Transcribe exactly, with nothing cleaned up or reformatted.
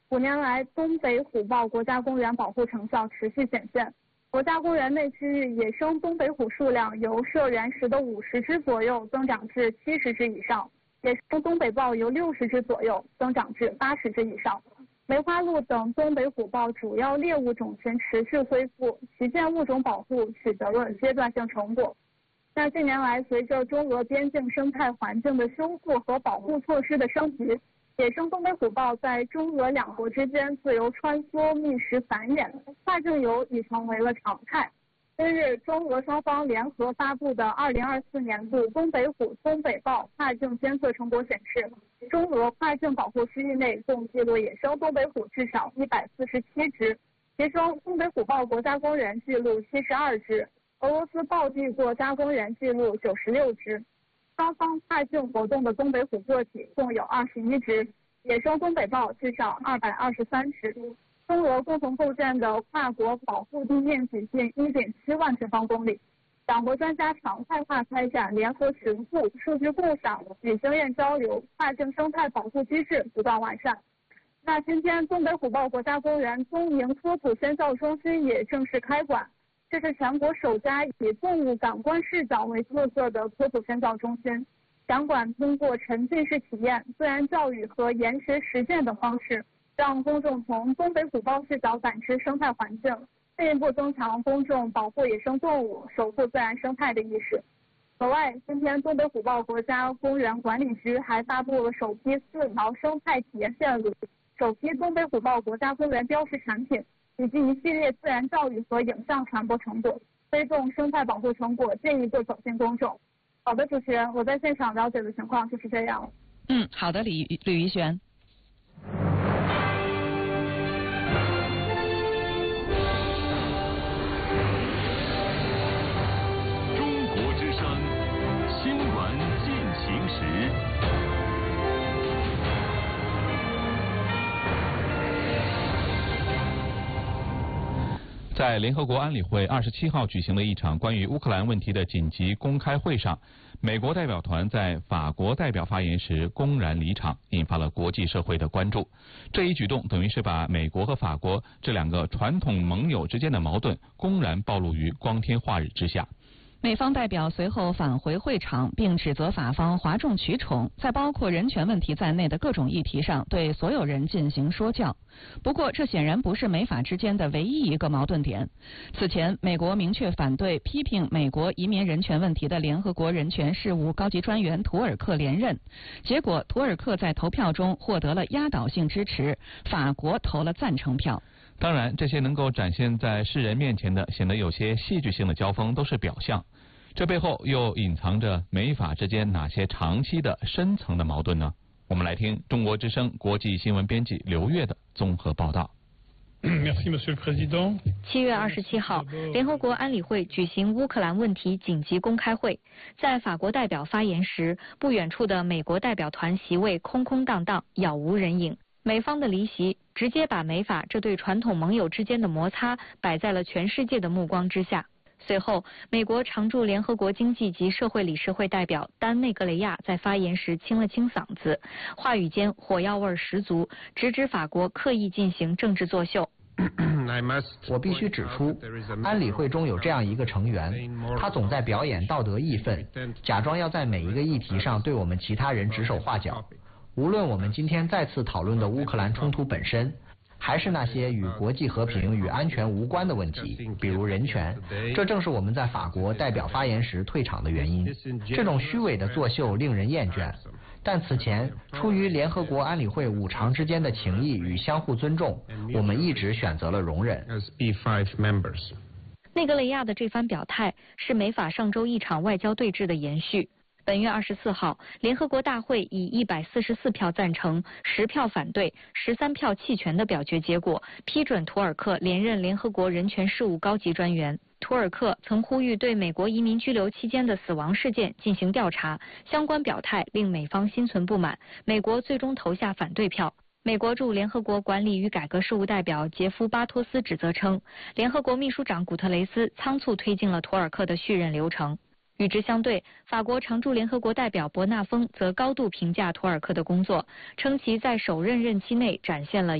五年来，东北虎豹国家公园保护成效持续显现。国家公园内区域野生东北虎数量由设原时的五十只左右增长至七十只以上，野生东北豹由六十只左右增长至八十只以上。梅花鹿等东北虎豹主要猎物种群持续恢复，旗舰物种保护取得了阶段性成果。那近年来，随着中俄边境生态环境的修复和保护措施的升级，野生东北虎豹在中俄两国之间自由穿梭、觅食繁衍，跨境游已成为了常态。今日，中俄双方联合发布的二零二四年度东北虎、东北豹跨境监测成果显示，中俄跨境保护区域内共记录野生东北虎至少一百四十七只，其中东北虎豹国家公园记录七十二只，俄罗斯豹地国家公园记录九十六只。双方跨境活动的东北虎个体共有二十一只，野生东北豹至少二百二十三只。中俄共同构建的跨国保护地面积近一点七万平方公里，两国专家常态化开展联合巡护、数据共享与经验交流，跨境生态保护机制不断完善。那今天，东北虎豹国家公园东营科普宣教中心也正式开馆。这是全国首家以动物感官视角为特色的科普宣教中心。展馆通过沉浸式体验、自然教育和研学实践等方式，让公众从东北虎豹视角感知生态环境，进一步增强公众保护野生动物、守护自然生态的意识。此外，今天东北虎豹国家公园管理局还发布了首批四条生态体验线路、首批东北虎豹国家公园标识产品，以及一系列自然教育和影像传播成果，推动生态保护成果进一步走进公众。好的，主持人，我在现场了解的情况就是这样。 嗯，好的，李吕怡璇。 中国之声新闻进行时。 在联合国安理会二十七号举行的一场关于乌克兰问题的紧急公开会上，美国代表团在法国代表发言时公然离场，引发了国际社会的关注。这一举动等于是把美国和法国这两个传统盟友之间的矛盾公然暴露于光天化日之下。 美方代表随后返回会场，并指责法方哗众取宠，在包括人权问题在内的各种议题上对所有人进行说教。不过，这显然不是美法之间的唯一一个矛盾点。此前，美国明确反对批评美国移民人权问题的联合国人权事务高级专员图尔克连任，结果图尔克在投票中获得了压倒性支持，法国投了赞成票。 当然，这些能够展现在世人面前的显得有些戏剧性的交锋都是表象，这背后又隐藏着美法之间哪些长期的深层的矛盾呢？我们来听中国之声国际新闻编辑刘越的综合报道。 七月二十七号，联合国安理会举行乌克兰问题紧急公开会，在法国代表发言时，不远处的美国代表团席位空空荡荡，杳无人影。美方的离席直接把美法这对传统盟友之间的摩擦摆在了全世界的目光之下。随后，美国常驻联合国经济及社会理事会代表丹内格雷亚在发言时清了清嗓子，话语间火药味十足，直指法国刻意进行政治作秀。 我必须指出，安理会中有这样一个成员，他总在表演道德义愤，假装要在每一个议题上对我们其他人指手画脚。无论我们今天再次讨论的乌克兰冲突本身，还是那些与国际和平与安全无关的问题，比如人权，这正是我们在法国代表发言时退场的原因。这种虚伪的作秀令人厌倦，但此前出于联合国安理会五常之间的情谊与相互尊重，我们一直选择了容忍。 内格雷亚的这番表态是美法上周一场外交对峙的延续。本月二十四号，联合国大会以一百四十四票赞成、十票反对、十三票弃权的表决结果，批准图尔克连任联合国人权事务高级专员。图尔克曾呼吁对美国移民拘留期间的死亡事件进行调查，相关表态令美方心存不满，美国最终投下反对票。美国驻联合国管理与改革事务代表杰夫·巴托斯指责称，联合国秘书长古特雷斯仓促推进了图尔克的续任流程。与之相对，法国常驻联合国代表伯纳丰则高度评价图尔克的工作，称其在首任任期内展现了